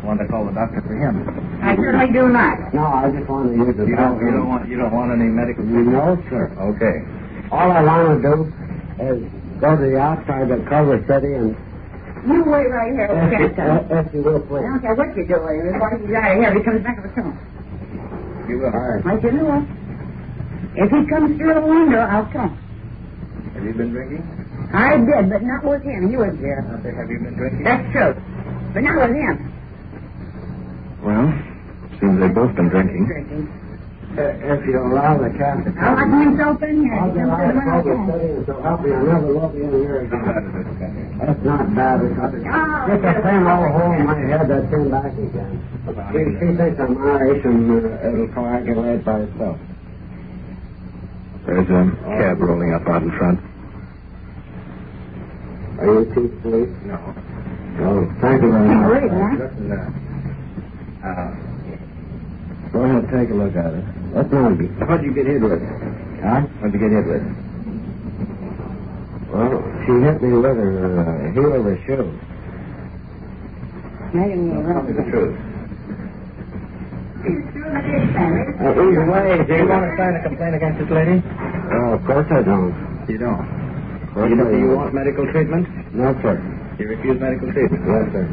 want to call the doctor for him? I certainly do not. No, I just want to use the bathroom. You don't want any medical treatment? No, sir. Okay. All I want to do is go to the outside of Culver City and... You wait right here. If you will, please. I don't care what you do. As long as he's out of here, he comes back with a tune. You will. All right. I said, no. If he comes through the window, I'll come. Have you been drinking? I did, but not with him. He was there. Have you been drinking? That's true. But not with him. Well, seems they've both been drinking. If you allow the captain. I'll lock myself in here. I'll get out of Culver City and so help me. I'll never love you in here again. That's not bad. It's just a same old hole in my head that turned back again. She thinks I'm Irish and it'll coagulate by itself. There's a cab rolling up out in front. Are you chief police? No. Oh, thank you very much. Listen, Go ahead and take a look at it. What's wrong? what'd you get hit with? Huh? What'd you get hit with? Well, she hit me with her heel of her shoe. I didn't know Tell me the truth. Either way, Do you want to sign a complaint against this lady? Of course I don't. You don't. Of course Do I you don't. want medical treatment? No, sir. You refuse medical treatment? Yes, sir.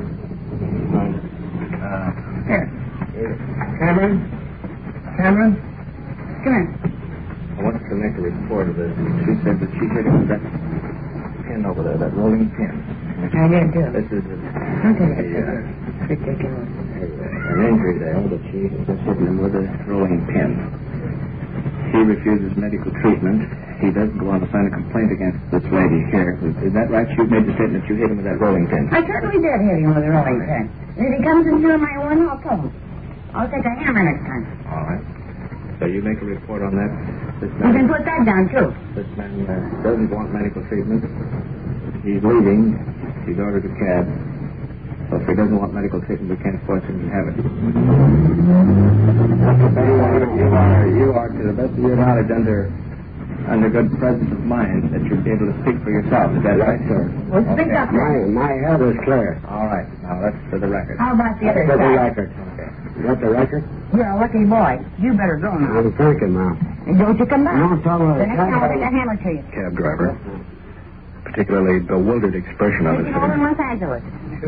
Here. Cameron? Cameron? Come in. I want to make a report of this. She said that she hit him with that pin over there, that rolling pin. I did, too. This is Ridiculous. an injury there that she was hitting him with a rolling pin. He refuses medical treatment. He doesn't go on to sign a complaint against this lady here. Is that right? You made the statement you hit him with that rolling pin. I certainly did hit him with a rolling pin. If he comes into my one, I'll pull him. I'll take a hammer next time. All right. So you make a report on that. This You can man, put that down, too. this man doesn't want medical treatment. He's leaving. He's ordered a cab. So if he doesn't want medical treatment, we can't force him to have it. You are, to the best of your knowledge, under good presence of mind, that you'd be able to speak for yourself. Is that right, sir? Well, speak up then. My head is clear. All right. Now, that's for the record. How about the other For the side? record. Okay. You got the record? You're a lucky boy. You better go now. I'm thinking now. And don't you come back. No, tell her. The next time I'll take a hammer to you. Cab driver. Particularly bewildered expression on his Take it over in face. Los Angeles.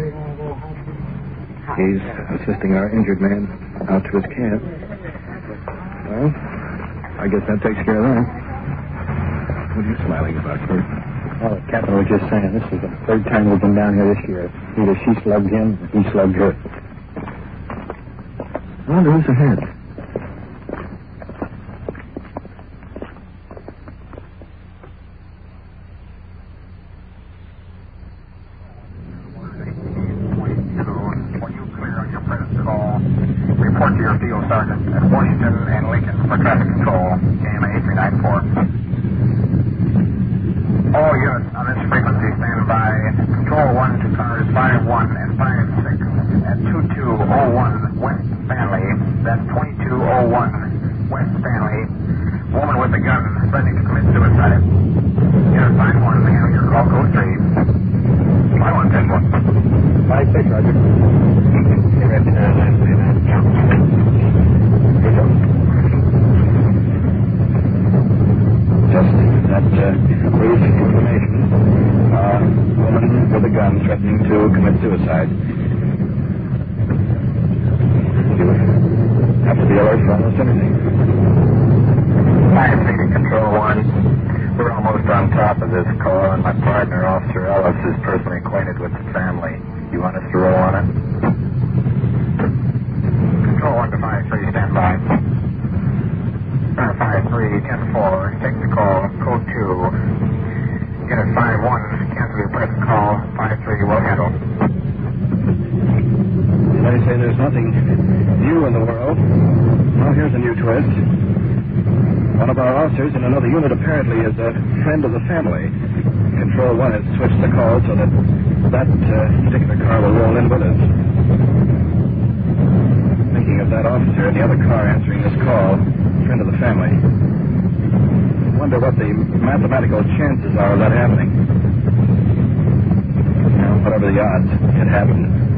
He's assisting our injured man out to his cab. Well, I guess that takes care of that. What are you smiling about, Kurt? Oh, the captain was just saying, this is the third time we've been down here this year. Either she slugged him or he slugged her. Well, who's ahead? Report to your field sergeant at Washington and Lincoln for traffic control, KMA 394. All units on this frequency stand by. Control 1 to cars 51 and 56 at 2201 West Stanley. That's 2201 West Stanley. Woman with a gun threatening to commit suicide. Unit 51, handle your call code 3. 5110. 5-6, Roger. Just that brief information. Woman with a gun threatening to commit suicide. You have to be alert for almost anything. Hi, City Control 1. We're almost on top of this call, and my partner, Officer Ellis, is personally acquainted with the family. You want us to roll on it? Control 1 to 5-3, stand by. 5-3, 10-4, take the call, code 2. Unit 5-1, cancel your present call, 5-3, will handle. They say there's nothing new in the world. Well, here's a new twist. One of our officers in another unit apparently is a friend of the family. Control 1 has switched the call so that particular car will roll in with us. Thinking of that officer in the other car answering this call, friend of the family. I wonder what the mathematical chances are of that happening. Well, whatever the odds, it happened.